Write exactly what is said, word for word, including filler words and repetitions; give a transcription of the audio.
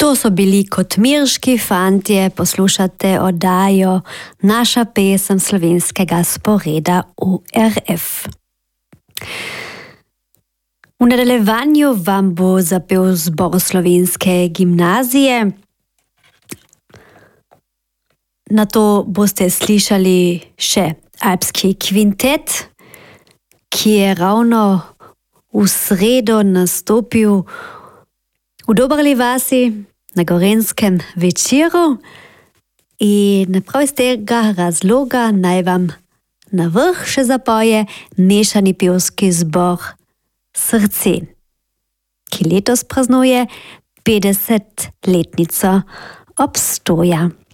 To so bili Kotmirški fantje, poslušate oddajo Naša pesem slovenskega sporeda U R F. V nadaljevanju vam bo zapel zbor Slovenske gimnazije. Nato boste slišali še Alpski kvintet, ki je ravno v sredo nastopil v Dobrali vasi na Gorenjskem večeru in prav iz tega razloga naj vam na vrh še zapoje mešani pevski zbor Srce, ki letos praznuje petdesetletnico obstoja.